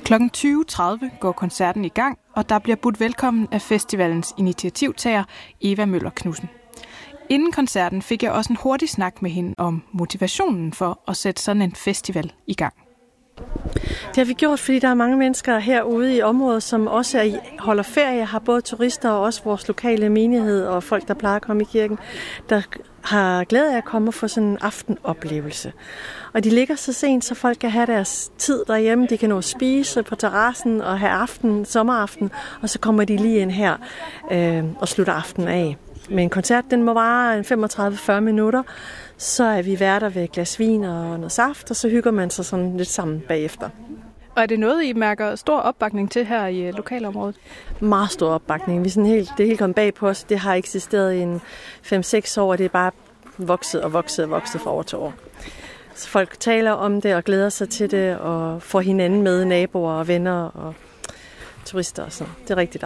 Kl. 20.30 går koncerten i gang, og der bliver budt velkommen af festivalens initiativtager Eva Møller Knudsen. Inden koncerten fik jeg også en hurtig snak med hende om motivationen for at sætte sådan en festival i gang. Det har vi gjort, fordi der er mange mennesker herude i området, som også holder ferie, har både turister og også vores lokale menighed og folk, der plejer at komme i kirken, der har glæde af at komme og få sådan en aftenoplevelse. Og de ligger så sent, så folk kan have deres tid derhjemme. De kan nå at spise på terrassen og have sommeraften, og så kommer de lige ind her og slutter aftenen af. Men en koncert, den må vare 35-40 minutter. Så er vi værter ved et glas vin og noget saft, og så hygger man sig sådan lidt sammen bagefter. Og er det noget, I mærker stor opbakning til her i lokalområdet? Meget stor opbakning. Det er helt kommet bag på os. Det har eksisteret i 5-6 år, og det er bare vokset for over 2 år. Så folk taler om det og glæder sig til det, og får hinanden med, naboer og venner og turister og sådan. Det er rigtig dejligt.